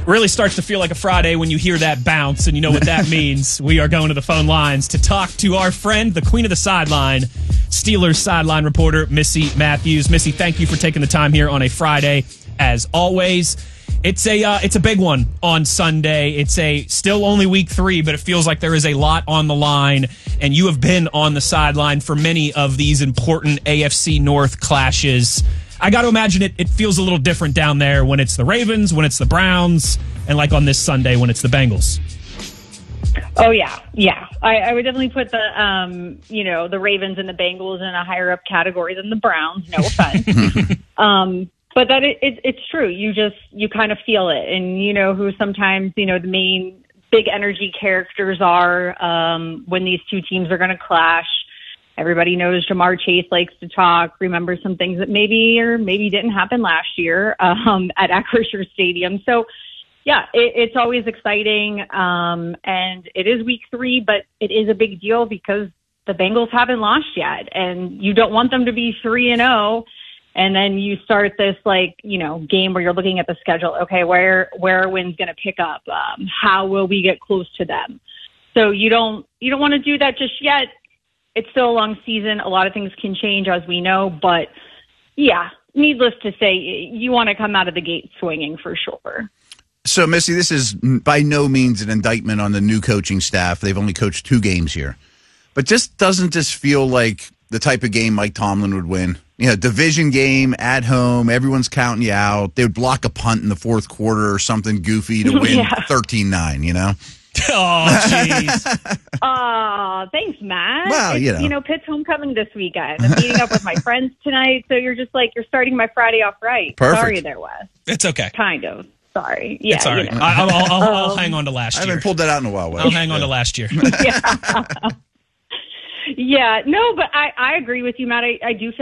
Really starts to feel like a Friday when you hear that bounce, and you know what that means. We are going to the phone lines to talk to our friend, the queen of the sideline, Steelers sideline reporter, Missy Matthews. Missy, thank you for taking the time here on a Friday, as always. It's a big one on Sunday. It's still only week 3, but it feels like there is a lot on the line, and you have been on the sideline for many of these important AFC North clashes. I got to imagine it feels a little different down there when it's the Ravens, when it's the Browns, and like on this Sunday when it's the Bengals. Oh, yeah. Yeah. I would definitely put the Ravens and the Bengals in a higher up category than the Browns. No offense. But that it's true. You kind of feel it. And you know who sometimes, the main big energy characters are when these two teams are going to clash. Everybody knows Jamar Chase likes to talk, remember some things that maybe or maybe didn't happen last year at Acrisure Stadium. So, yeah, it's always exciting. And it is week 3, but it is a big deal because the Bengals haven't lost yet. And you don't want them to be 3-0. And then you start this game where you're looking at the schedule. Okay, where are wins going to pick up? How will we get close to them? So you don't want to do that just yet. It's still a long season. A lot of things can change, as we know. But, yeah, needless to say, you want to come out of the gate swinging for sure. So, Missy, this is by no means an indictment on the new coaching staff. They've only coached 2 games here. But doesn't this feel like the type of game Mike Tomlin would win? Division game at home, everyone's counting you out. They would block a punt in the fourth quarter or something goofy to win 13-9, Oh, jeez. Oh, thanks, Matt. Well, Pitt's homecoming this weekend. I'm meeting up with my friends tonight, so you're just you're starting my Friday off right. Perfect. Sorry there, Wes. It's okay. Kind of. Sorry. Yeah, it's all right. I'll hang on to last year. I haven't pulled that out in a while, Wes. I'll hang on to last year. Yeah. Yeah, no, but I agree with you, Matt. I do feel